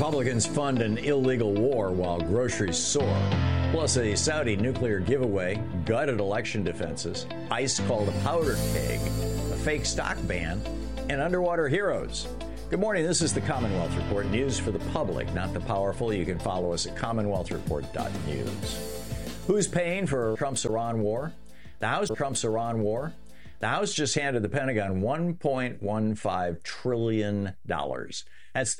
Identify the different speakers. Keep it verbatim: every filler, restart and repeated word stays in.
Speaker 1: Republicans fund an illegal war while groceries soar. Plus, a Saudi nuclear giveaway, gutted election defenses, ICE called a powder keg, a fake stock ban, and underwater heroes. Good morning. This is the Commonwealth Report, news for the public, not the powerful. You can follow us at commonwealth report dot news. Who's paying for Trump's Iran war? The House Trump's Iran war. The House just handed the Pentagon one point one five trillion dollars. That's the